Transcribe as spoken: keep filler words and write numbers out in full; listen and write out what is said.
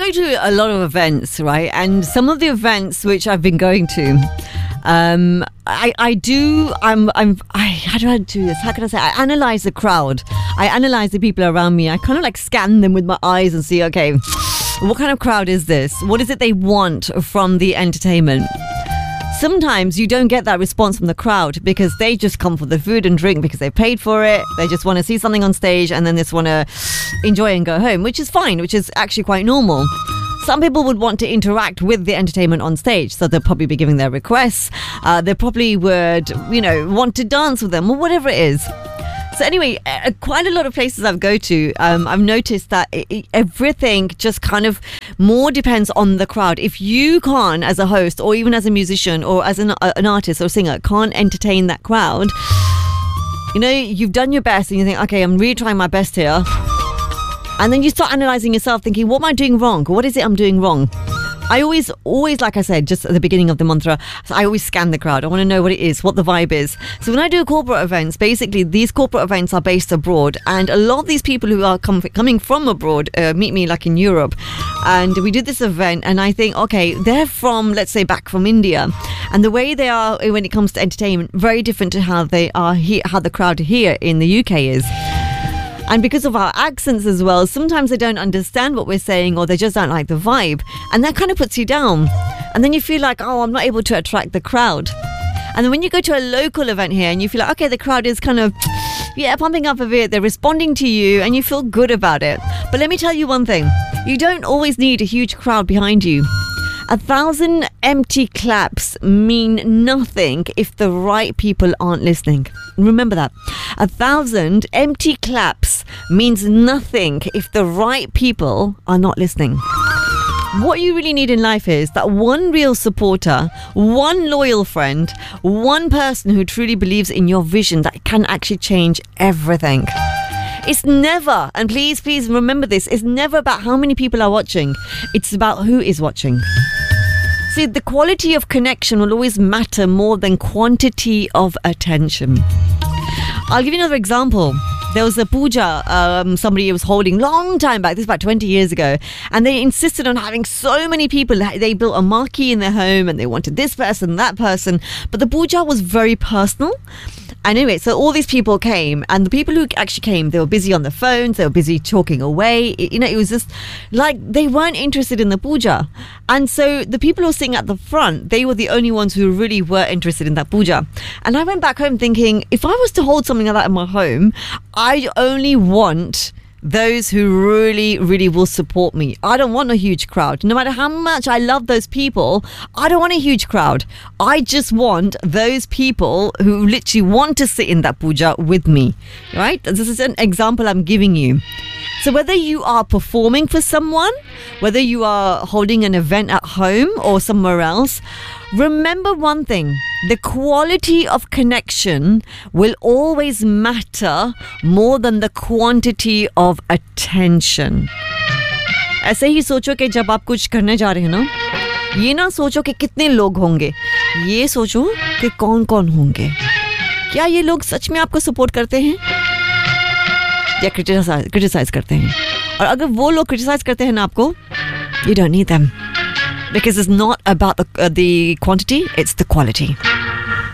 go to a lot of events, right? And some of the events which I've been going to, um, I, I do, I'm, I'm, I, how do I do this? How can I say? I analyze the crowd. I analyze the people around me. I kind of like scan them with my eyes and see, okay, what kind of crowd is this? What is it they want from the entertainment? Sometimes you don't get that response from the crowd because they just come for the food and drink because they paid for it. They just want to see something on stage and then they just want to enjoy and go home, which is fine, which is actually quite normal. Some people would want to interact with the entertainment on stage, so they'll probably be giving their requests. Uh, they probably would, you know, want to dance with them or whatever it is. So anyway, uh, quite a lot of places I've go to, um, I've noticed that it, it, everything just kind of more depends on the crowd. If you can't, as a host or even as a musician or as an, uh, an artist or singer, can't entertain that crowd, you know, you've done your best and you think, okay, I'm really trying my best here. And then you start analysing yourself thinking, what am I doing wrong? What is it I'm doing wrong? I always, always, like I said, just at the beginning of the mantra, so I always scan the crowd. I want to know what it is, what the vibe is. So when I do corporate events, basically these corporate events are based abroad, and a lot of these people who are com- coming from abroad uh, meet me like in Europe, and we did this event, and I think, okay, they're from, let's say, back from India, and the way they are when it comes to entertainment, very different to how they are here, how the crowd here in the U K is. And because of our accents as well, sometimes they don't understand what we're saying or they just don't like the vibe. And that kind of puts you down. And then you feel like, oh, I'm not able to attract the crowd. And then when you go to a local event here and you feel like, okay, the crowd is kind of, yeah, pumping up a bit. They're responding to you and you feel good about it. But let me tell you one thing. You don't always need a huge crowd behind you. A thousand empty claps mean nothing if the right people aren't listening. Remember that. A thousand empty claps means nothing if the right people are not listening. What you really need in life is that one real supporter, one loyal friend, one person who truly believes in your vision that can actually change everything. It's never, and please, please remember this, it's never about how many people are watching. It's about who is watching. See, the quality of connection will always matter more than quantity of attention. I'll give you another example. There was a puja um, somebody was holding long time back, this is about twenty years ago, and they insisted on having so many people. They built a marquee in their home and they wanted this person, that person, but the puja was very personal. And anyway, so all these people came, and the people who actually came, they were busy on the phones, they were busy talking away. It, you know, it was just like they weren't interested in the puja. And so the people who were sitting at the front, they were the only ones who really were interested in that puja. And I went back home thinking, if I was to hold something like that in my home, I only want those who really, really will support me. I don't want a huge crowd. No matter how much I love those people, I don't want a huge crowd. I just want those people who literally want to sit in that puja with me, right? This is an example I'm giving you. So whether you are performing for someone, whether you are holding an event at home or somewhere else, remember one thing, the quality of connection will always matter more than the quantity of attention. ऐसे ही सोचो कि जब आप कुछ करने जा रहे हो ना, ये ना सोचो कि कितने लोग होंगे, ये सोचो कि कौन कौन होंगे. क्या ये लोग सच में आपको सपोर्ट करते हैं या क्रिटिसाइज क्रिटिसाइज करते हैं? और अगर वो लोग क्रिटिसाइज करते हैं ना आपको, you don't need them. Because it's not about the, uh, the quantity, it's the quality.